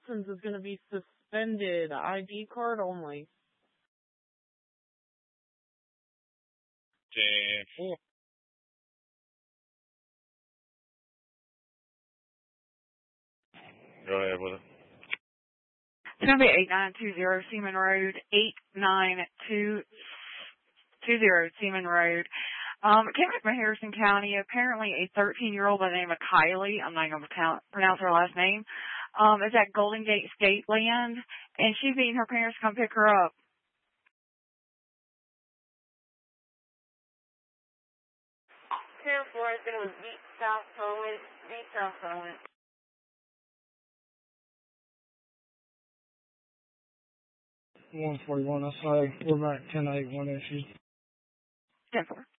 license is going to be suspended. ID card only. Damn. Go ahead with it. It's going to be 8920 Seaman Road, 8920 Seaman Road. It came up from Harrison County. Apparently a 13-year-old by the name of Kylie, I'm not going to pronounce her last name, is at Golden Gate State Land, and she's needing her parents to come pick her up. 10-4 is going to be South Poland, South Poland. 141, I'm sorry. We're back 10-8, 1 issue. 10-4.